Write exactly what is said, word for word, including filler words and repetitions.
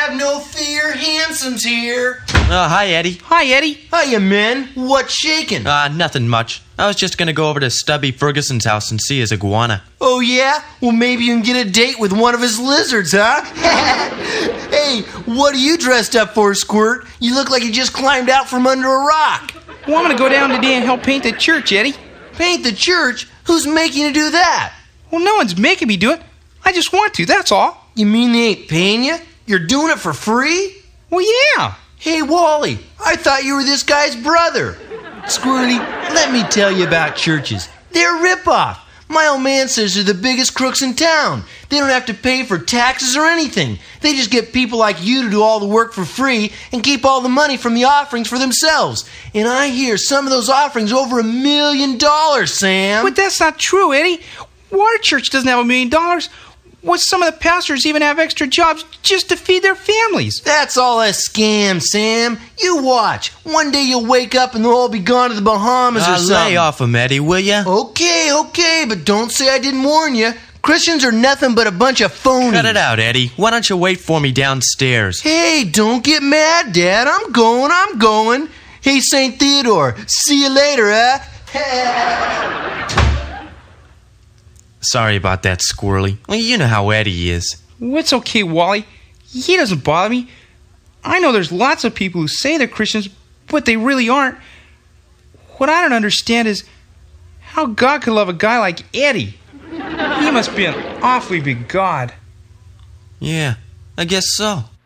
have no fear, Hanson's here. Uh, hi, Eddie. Hi, Eddie. Hiya, men. What's shaking? Uh, nothing much. I was just gonna go over to Stubby Ferguson's house and see his iguana. Oh, yeah? Well, maybe you can get a date with one of his lizards, huh? Hey, what are you dressed up for, Squirt? You look like you just climbed out from under a rock. Well, I'm going to go down today and help paint the church, Eddie. Paint the church? Who's making you do that? Well, no one's making me do it. I just want to, that's all. You mean they ain't paying you? You're doing it for free? Well, yeah. Hey, Wally, I thought you were this guy's brother. Squirty, let me tell you about churches. They're a rip-off. My old man says they're the biggest crooks in town. They don't have to pay for taxes or anything. They just get people like you to do all the work for free and keep all the money from the offerings for themselves. And I hear some of those offerings over a million dollars, Sam. But that's not true, Eddie. Water Church doesn't have a million dollars. What some of the pastors even have extra jobs just to feed their families. That's all a scam, Sam. You watch. One day you'll wake up and they'll all be gone to the Bahamas Uh, or something. lay off him, Eddie, will ya? Okay, okay, but don't say I didn't warn you. Christians are nothing but a bunch of phonies. Cut it out, Eddie. Why don't you wait for me downstairs? Hey, don't get mad, Dad. I'm going, I'm going. Hey, Saint Theodore, see you later, huh? Sorry about that, Squirrely. Well, you know how Eddie is. Well, it's okay, Wally. He doesn't bother me. I know there's lots of people who say they're Christians, but they really aren't. What I don't understand is how God could love a guy like Eddie. He must be an awfully big God. Yeah, I guess so.